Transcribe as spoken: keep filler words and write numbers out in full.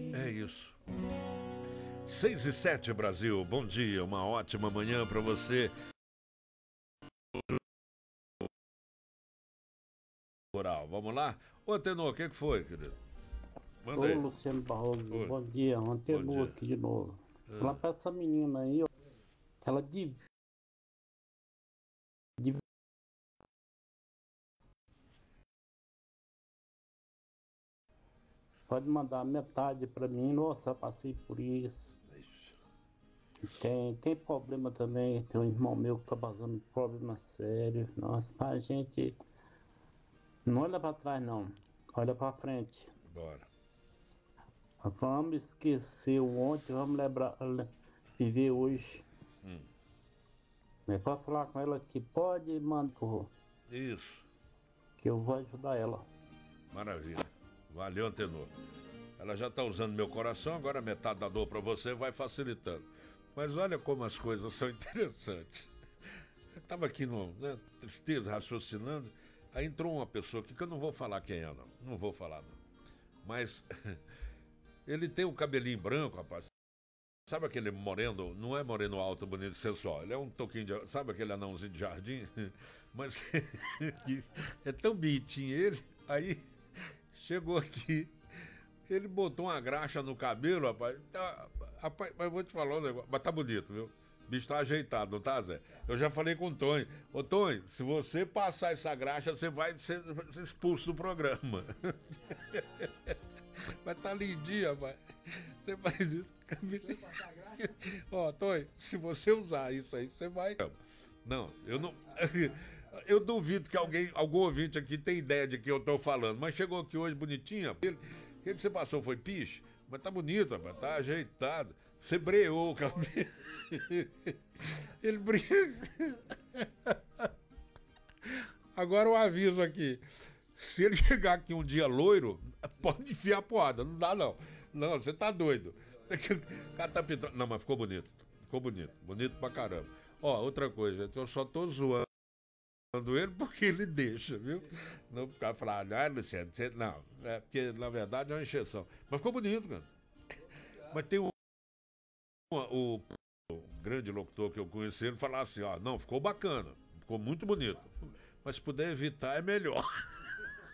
É isso. seis e sete, Brasil. Bom dia, uma ótima manhã para você. Rural, vamos lá? Ô, Tenor, o que, que foi, querido? Manda aí. Ô, Luciano Barroso, Oi. bom dia. Bom Antenor dia. aqui de novo. Ah. Falar pra essa menina aí, ó, que ela div... div- pode mandar metade pra mim. Nossa, eu passei por isso. Ixi. Tem, tem problema também. Tem um irmão meu que tá passando problema sério. Nossa, a gente não olha pra trás, não. Olha pra frente. Bora. Vamos esquecer o ontem, vamos lembrar, le- viver hoje. Hum. É pra falar com ela que pode mandar, Isso. que eu vou ajudar ela. Maravilha. Valeu, Antenor. Ela já está usando meu coração, agora metade da dor para você vai facilitando. Mas olha como as coisas são interessantes. Eu estava aqui no né, tristeza, raciocinando, aí entrou uma pessoa aqui, que eu não vou falar quem é, não. Não vou falar, não. Mas ele tem um cabelinho branco, rapaz. Sabe aquele moreno, não é moreno alto, bonito, sensual, ele é um toquinho de... Sabe aquele anãozinho de jardim? Mas é tão bonitinho ele, aí chegou aqui, ele botou uma graxa no cabelo, rapaz, tá, rapaz, mas vou te falar um negócio, mas tá bonito, viu? O bicho tá ajeitado, não tá, Zé? Eu já falei com o Tonho, ô Tonho, se você passar essa graxa, você vai ser expulso do programa. Mas tá lindinho, rapaz. Você faz isso, cabelinho. Ó, Tonho, se você usar isso aí, você vai. Não, eu não. Eu duvido que alguém, algum ouvinte aqui tenha ideia de que eu tô falando. Mas chegou aqui hoje bonitinha. Ele, ele que você passou foi piche, mas tá bonito, rapaz, tá ajeitado. Você breou o cabelo. Ele brilha. Agora o aviso aqui. Se ele chegar aqui um dia loiro, pode enfiar a porrada. Não dá, não. Não, você tá doido. O cara tá pintando. Não, mas ficou bonito. Ficou bonito. Bonito pra caramba. Ó, outra coisa, eu só tô zoando ele porque ele deixa, viu? Não ficar falando, ah, Luciano, você... não. É porque, na verdade, é uma encheção. Mas ficou bonito, cara. Mas tem um... O, o grande locutor que eu conheci, ele falava assim, ó, não, ficou bacana. Ficou muito bonito. Mas se puder evitar, é melhor.